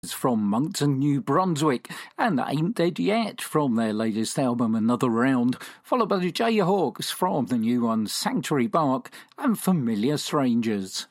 from Moncton, New Brunswick, and Ain't Dead Yet from their latest album Another Round, followed by the Jayhawks from the new one Sanctuary Bark and Familiar Strangers.